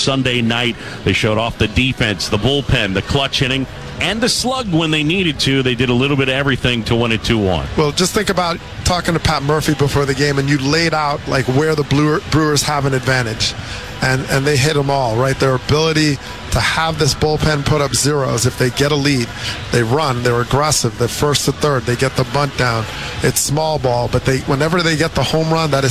Sunday night. They showed off the defense, the bullpen, the clutch hitting, and the slug when they needed to. They did a little bit of everything to win it 2-1. Well, just think about talking to Pat Murphy before the game, and you laid out like where the Brewers have an advantage, and they hit them all, right? Their ability to have this bullpen put up zeros. If they get a lead, they run, they're aggressive, they're first to third, they get the bunt down. It's small ball, but whenever they get the home run, that is